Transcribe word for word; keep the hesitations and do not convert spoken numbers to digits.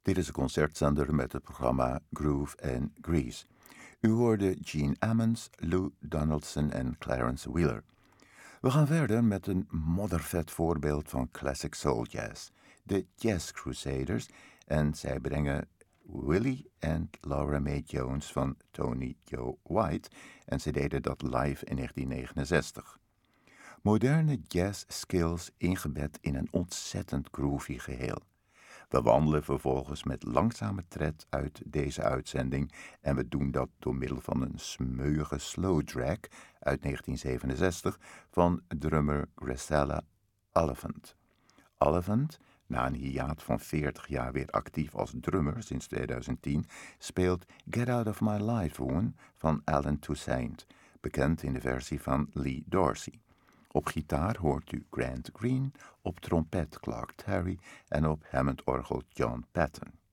Dit is de concertzender met het programma Groove and Grease. U hoorde Gene Ammons, Lou Donaldson en Clarence Wheeler. We gaan verder met een moddervet voorbeeld van classic soul jazz, de Jazz Crusaders, en zij brengen Willie en Laura Mae Jones van Tony Joe White en ze deden dat live in negentien negenenzestig. Moderne jazz skills ingebed in een ontzettend groovy geheel. We wandelen vervolgens met langzame tred uit deze uitzending en we doen dat door middel van een smeuïge slow drag uit negentien zevenenzestig van drummer Gracella Oliphant. Oliphant, na een hiaat van veertig jaar weer actief als drummer sinds tweeduizend tien, speelt Get Out of My Life Woman van Alan Toussaint, bekend in de versie van Lee Dorsey. Op gitaar hoort u Grant Green, op trompet Clark Terry en op Hammond-orgel John Patton.